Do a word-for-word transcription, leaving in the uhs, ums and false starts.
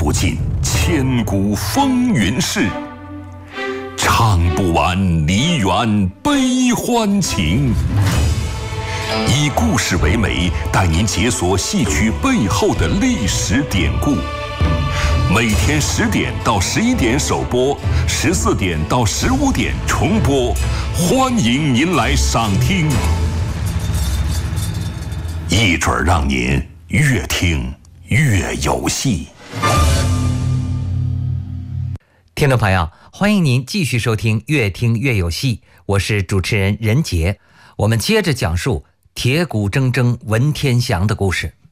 不尽千古风云事，唱不完梨园悲欢情。以故事为媒，带您解锁戏曲背后的历史典故。每天十点到十一点首播，十四点到十五点重播，欢迎您来赏听。一准让您越听越有戏。 听众朋友，欢迎您继续收听《越听越有戏》，我是主持人任杰。我们接着讲述铁骨铮铮文天祥的故事。